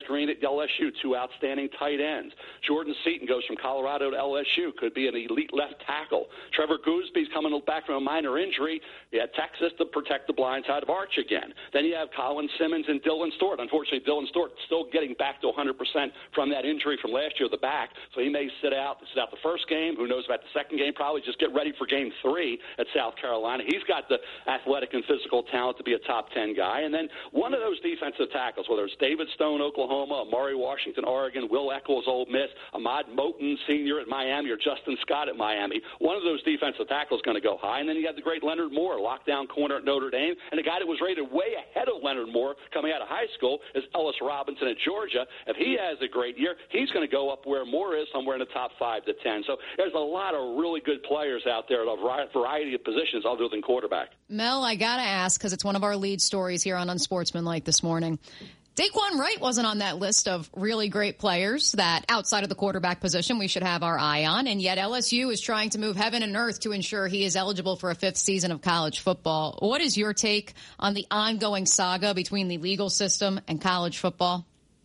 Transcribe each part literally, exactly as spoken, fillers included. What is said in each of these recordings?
Green at L S U, two outstanding tight ends. Jordan Seaton goes from Colorado to L S U, could be an elite left tackle. Trevor Goosby's coming back from a minor injury. You had Texas to protect the blind side of Arch again. Then you have Colin Simmons and Dylan Stewart. Unfortunately, Dylan Stewart still getting back to one hundred percent from that injury from last year, the back, so he may sit out, sit out the first game. Who knows about the second game? Probably just get ready for game three at South Carolina. He's got the athletic and physical talent to be a top ten guy. And then one of those defensive tackles, whether it's David Stone, Oklahoma, Amari Washington, Oregon, Will Eccles, Ole Miss, Ahmad Moten, Senior at Miami, or Justin Scott at Miami, one of those defensive tackles is going to go high. And then you got the great Leonard Moore, lockdown corner at Notre Dame, and a guy that was rated way ahead of Leonard Moore coming out of high school is Ellis Robinson at Georgia. If he has a great year, he's going to go up where Moore is, somewhere in the top five to ten. So there's a lot of really good players out there at a variety of positions other than quarterback. Mel, I got to ask, because it's one of our lead stories here on Unsportsmanlike this morning. Daquan Wright wasn't on that list of really great players that outside of the quarterback position we should have our eye on, and yet L S U is trying to move heaven and earth to ensure he is eligible for a fifth season of college football. What is your take on the ongoing saga between the legal system and college football?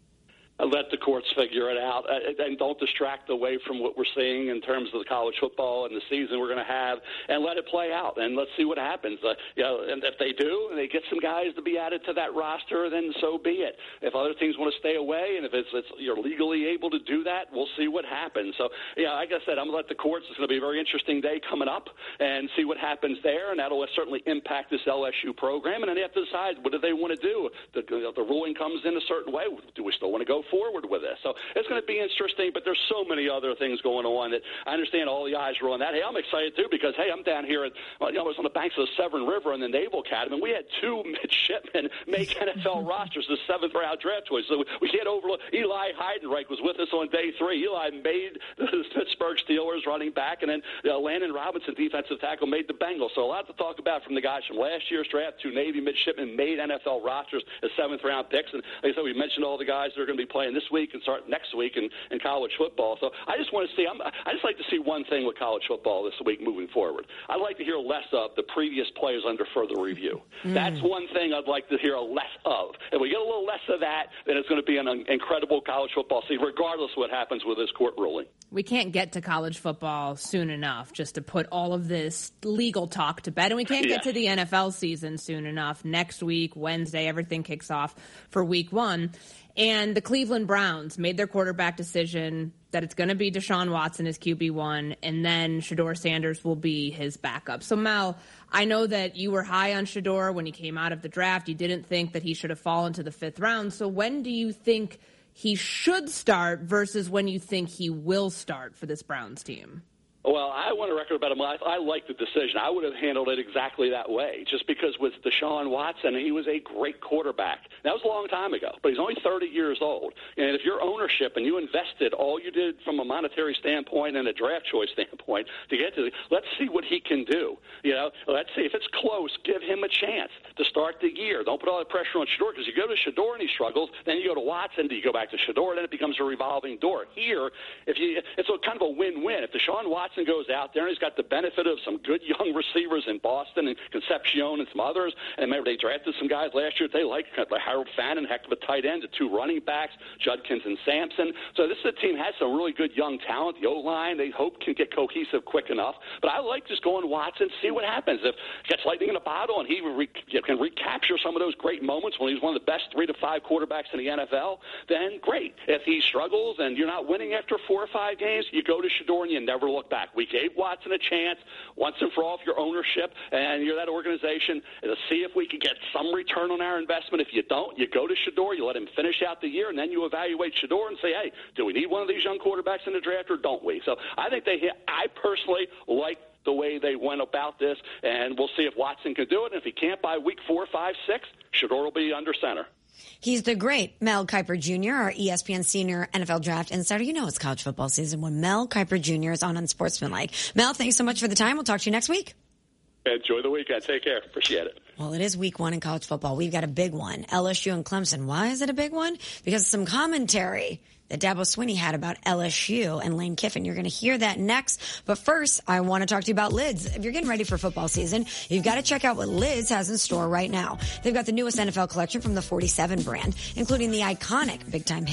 Let the courts figure it out, and don't distract away from what we're seeing in terms of the college football and the season we're going to have, and let it play out, and let's see what happens. Uh, you know, and if they do, and they get some guys to be added to that roster, then so be it. If other teams want to stay away, and if it's, it's you're legally able to do that, we'll see what happens. So, yeah, like I said, I'm going to let the courts. It's going to be a very interesting day coming up, and see what happens there, and that'll certainly impact this L S U program. And then they have to decide what do they want to do. The, the ruling comes in a certain way. Do we still want to go forward with this? So it's going to be interesting, but there's so many other things going on that I understand all the eyes are on that. Hey, I'm excited too because, hey, I'm down here at, well, you know, I was on the banks of the Severn River in the Naval Academy, and we had two midshipmen make N F L rosters, the seventh round draft choice. So we can't overlook. Eli Heidenreich was with us on day three. Eli made the Pittsburgh Steelers running back, and then uh, Landon Robinson, defensive tackle, made the Bengals. So a lot to talk about from the guys from last year's draft. Two Navy midshipmen made N F L rosters as seventh round picks, and like I said, we mentioned all the guys that are going to be playing this week and start next week in, in college football. So I just want to see, I'm, I just like to see one thing with college football this week moving forward. I'd like to hear less of the previous players under further review. Mm. That's one thing I'd like to hear less of. If we get a little less of that, then it's going to be an incredible college football season, regardless of what happens with this court ruling. We can't get to college football soon enough just to put all of this legal talk to bed. And we can't get yeah. to the N F L season soon enough. Next week, Wednesday, everything kicks off for week one. And the Cleveland Browns made their quarterback decision that it's going to be Deshaun Watson as Q B one, and then Shedeur Sanders will be his backup. So, Mel, I know that you were high on Shedeur when he came out of the draft. You didn't think that he should have fallen to the fifth round. So when do you think he should start versus when you think he will start for this Browns team? Well, I want to record about him. I, I like the decision. I would have handled it exactly that way, just because with Deshaun Watson, he was a great quarterback. That was a long time ago, but he's only thirty years old. And if your ownership and you invested all you did from a monetary standpoint and a draft choice standpoint to get to, the, let's see what he can do. You know, let's see if it's close. Give him a chance to start the year. Don't put all the pressure on Shedeur, because you go to Shedeur and he struggles. Then you go to Watson. Do you go back to Shedeur? Then it becomes a revolving door. Here, if you, it's a kind of a win-win. If Deshaun Watson goes out there and he's got the benefit of some good young receivers in Boston and Concepcion and some others, and remember they drafted some guys last year that they liked, like Harold Fannin, heck of a tight end, the two running backs, Judkins and Sampson. So this is a team has some really good young talent. The O-line, they hope, can get cohesive quick enough. But I like just going Watson, see what happens. If he gets lightning in a bottle and he re- can recapture some of those great moments when he's one of the best three to five quarterbacks in the N F L, then great. If he struggles and you're not winning after four or five games, you go to Shedeur and you never look back. We gave Watson a chance once and for all for your ownership and you're that organization to see if we can get some return on our investment. If you don't, you go to Shedeur, you let him finish out the year, and then you evaluate Shedeur and say, hey, do we need one of these young quarterbacks in the draft or don't we? So I think they hit, I personally like the way they went about this, and we'll see if Watson can do it. And if he can't by week four, five, six, Shedeur will be under center. He's the great Mel Kiper Junior, our E S P N senior N F L draft insider. You know it's college football season when Mel Kiper Junior is on Unsportsmanlike. Mel, thanks so much for the time. We'll talk to you next week. Enjoy the weekend. Take care. Appreciate it. Well, it is week one in college football. We've got a big one. L S U and Clemson. Why is it a big one? Because some commentary that Dabo Swinney had about L S U and Lane Kiffin. You're going to hear that next. But first, I want to talk to you about Lids. If you're getting ready for football season, you've got to check out what Lids has in store right now. They've got the newest N F L collection from the forty-seven brand, including the iconic big-time